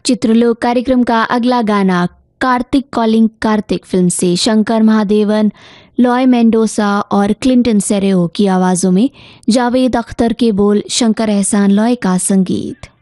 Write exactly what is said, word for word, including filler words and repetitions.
चित्रलोक कार्यक्रम का अगला गाना कार्तिक कॉलिंग कार्तिक फिल्म से शंकर महादेवन, लॉय मेंडोसा और क्लिंटन सेरेओ की आवाज़ों में, जावेद अख्तर के बोल, शंकर एहसान लॉय का संगीत।